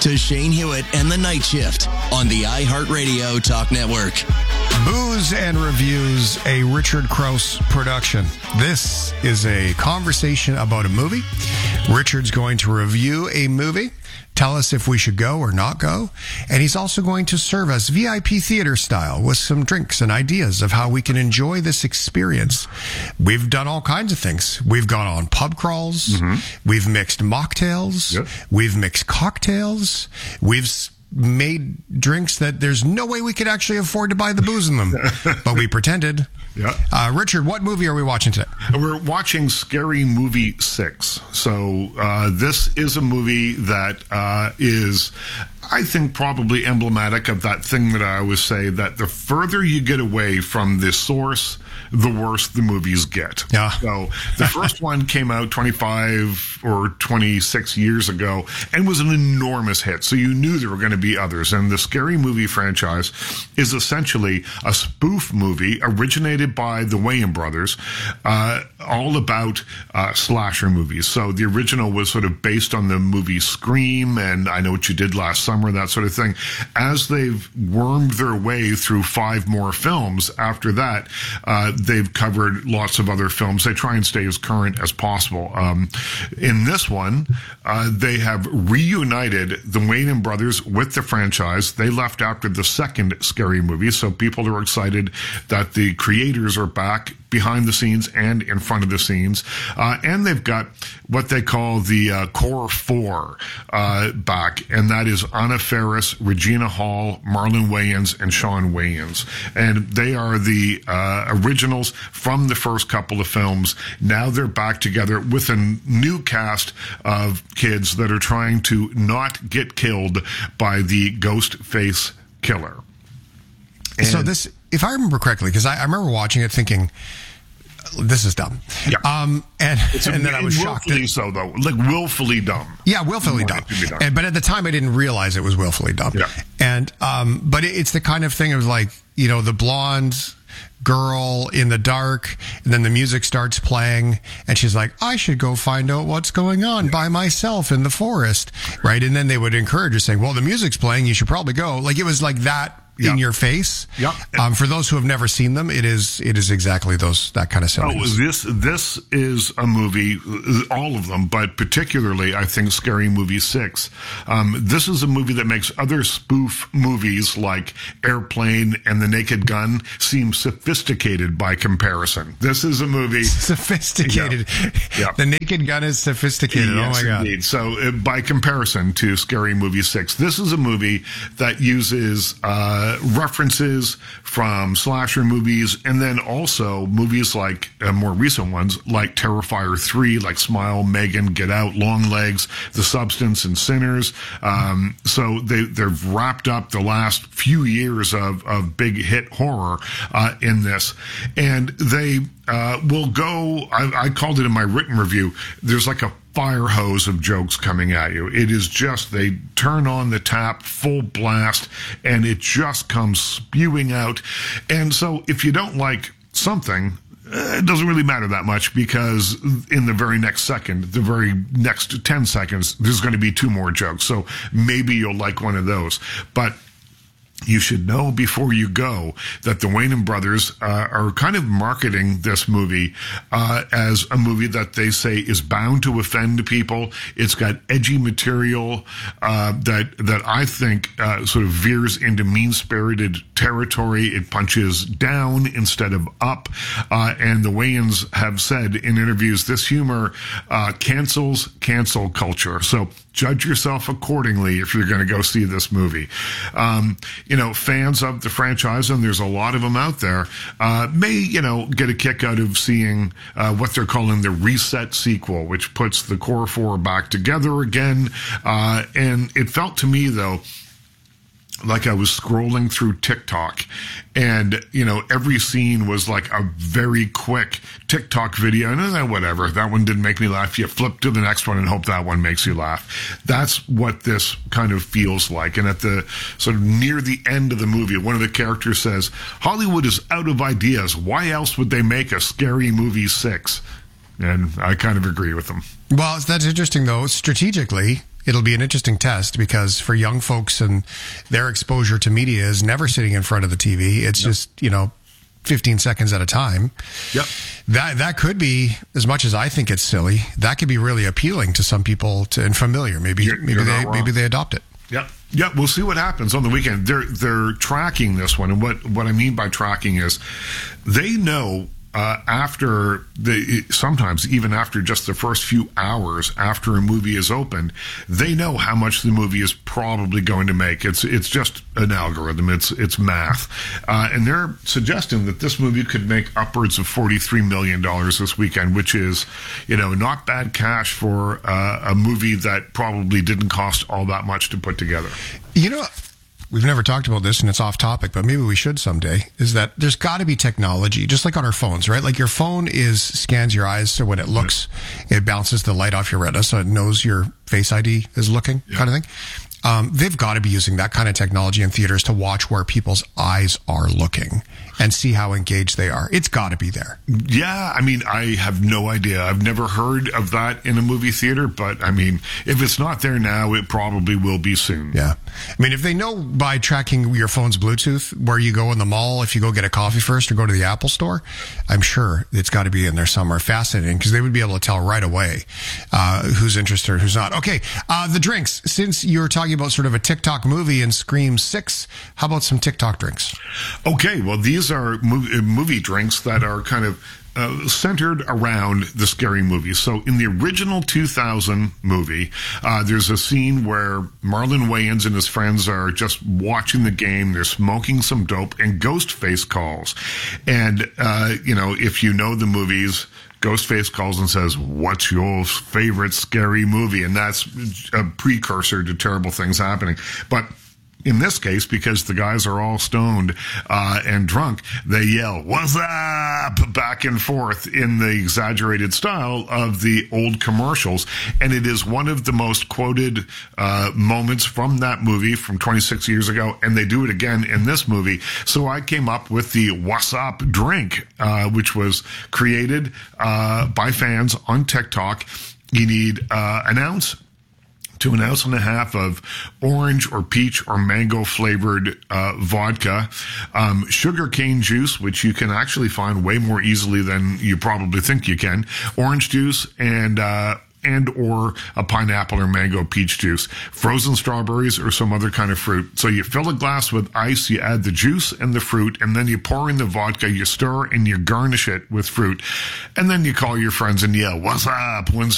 to Shane Hewitt and the Night Shift on the iHeartRadio Talk Network. Booze and Reviews, a Richard Crouse production. This is a conversation about a movie. Richard's going to review a movie, tell us if we should go or not go, and he's also going to serve us VIP theater style with some drinks and ideas of how we can enjoy this experience. We've done all kinds of things. We've gone on pub crawls. We've mixed mocktails. Yep. We've mixed cocktails. We've made drinks that there's no way we could actually afford to buy the booze in them, but we pretended. Yeah. Richard, what movie are we watching today? We're watching Scary Movie 6. So this is a movie that is, I think, probably emblematic of that thing that I always say, that the further you get away from the source, the worse the movies get. Yeah. So the first one came out 25 or 26 years ago and was an enormous hit. So you knew there were going to be others. And the Scary Movie franchise is essentially a spoof movie originated by the Wayans brothers, all about slasher movies. So the original was sort of based on the movie Scream and I Know What You Did Last Summer, that sort of thing. As they've wormed their way through 5 more films after that, they've covered lots of other films. They try and stay as current as possible. In this one, they have reunited the Wayans brothers with the franchise. They left after the second Scary Movie, so people are excited that the creators are back behind the scenes and in front of the scenes. And they've got what they call the Core 4 back, and that is Anna Faris, Regina Hall, Marlon Wayans, and Sean Wayans. And they are the originals from the first couple of films. Now they're back together with a new cast of kids that are trying to not get killed by the ghost face killer. And so this, if I remember correctly, because I remember watching it thinking, this is dumb. Yeah. And then I was shocked. Willfully so, though. Like, willfully dumb. Yeah, willfully dumb. But at the time, I didn't realize it was willfully dumb. Yeah. And, but it's the kind of thing, it was like, you know, the blonde girl in the dark, and then the music starts playing, and she's like, I should go find out what's going on by myself in the forest, right? And then they would encourage her, saying, well, the music's playing, you should probably go. Like, it was like that in your face. Yeah. For those who have never seen them, it is exactly that kind of silliness. This is a movie, all of them, but particularly, I think, Scary Movie 6. This is a movie that makes other spoof movies like Airplane and The Naked Gun seem sophisticated by comparison. This is a movie... Sophisticated. Yeah. The Naked Gun is sophisticated. Yes, oh, my God. Indeed. So, by comparison to Scary Movie 6, this is a movie that uses... references from slasher movies, and then also movies like more recent ones like Terrifier 3, like Smile, Megan, Get Out, Longlegs, The Substance, and Sinners. So they've wrapped up the last few years of big hit horror in this, and they will go. I called it in my written review. There's like a fire hose of jokes coming at you. It is just, they turn on the tap full blast and it just comes spewing out. And so if you don't like something, it doesn't really matter that much, because in the very next second, the very next 10 seconds, there's going to be 2 more jokes. So maybe you'll like one of those. But you should know before you go that the Wayans brothers are kind of marketing this movie as a movie that they say is bound to offend people. It's got edgy material that I think sort of veers into mean-spirited territory. It punches down instead of up. And the Wayans have said in interviews, this humor cancels cancel culture. So judge yourself accordingly if you're going to go see this movie. Fans of the franchise, and there's a lot of them out there, may, get a kick out of seeing what they're calling the Reset sequel, which puts the Core 4 back together again. And it felt to me, though, like I was scrolling through TikTok, and, every scene was like a very quick TikTok video. And whatever, that one didn't make me laugh. You flip to the next one and hope that one makes you laugh. That's what this kind of feels like. And at the sort of near the end of the movie, one of the characters says, Hollywood is out of ideas. Why else would they make a Scary Movie 6? And I kind of agree with them. Well, that's interesting, though. Strategically, it'll be an interesting test because for young folks and their exposure to media is never sitting in front of the TV. It's just, 15 seconds at a time. Yep. That could be, as much as I think it's silly, that could be really appealing to some people and familiar. Maybe they adopt it. Yep. Yeah, we'll see what happens on the weekend. They're tracking this one, and what I mean by tracking is they know sometimes even after just the first few hours after a movie is opened, they know how much the movie is probably going to make. It's just an algorithm. It's math, and they're suggesting that this movie could make upwards of $43 million this weekend, which is, not bad cash for a movie that probably didn't cost all that much to put together. We've never talked about this and it's off topic, but maybe we should someday, is that there's got to be technology, just like on our phones, right? Like your phone scans your eyes, so when it looks, it bounces the light off your retina, so it knows your Face ID is looking, kind of thing. They've got to be using that kind of technology in theaters to watch where people's eyes are looking and see how engaged they are. It's got to be there. Yeah, I have no idea. I've never heard of that in a movie theater, but if it's not there now, it probably will be soon. Yeah. If they know by tracking your phone's Bluetooth where you go in the mall, if you go get a coffee first or go to the Apple store, I'm sure it's got to be in there somewhere. Fascinating, because they would be able to tell right away who's interested or who's not. Okay, the drinks. Since you're talking about sort of a TikTok movie and Scream 6, how about some TikTok drinks? Okay, well, these are movie drinks that are kind of centered around the Scary Movie. So in the original 2000 movie, there's a scene where Marlon Wayans and his friends are just watching the game. They're smoking some dope, and Ghostface calls. And, if you know the movies, Ghostface calls and says, "What's your favorite scary movie?" And that's a precursor to terrible things happening. But in this case, because the guys are all stoned and drunk, they yell, "What's up?" back and forth in the exaggerated style of the old commercials. And it is one of the most quoted moments from that movie from 26 years ago. And they do it again in this movie. So I came up with the What's Up drink, which was created by fans on TikTok. You need an ounce to an ounce and a half of orange or peach or mango flavored vodka, sugar cane juice, which you can actually find way more easily than you probably think you can, orange juice, and or a pineapple or mango peach juice, frozen strawberries or some other kind of fruit. So you fill a glass with ice, you add the juice and the fruit, and then you pour in the vodka, you stir, and you garnish it with fruit. And then you call your friends and yell, "What's up?" when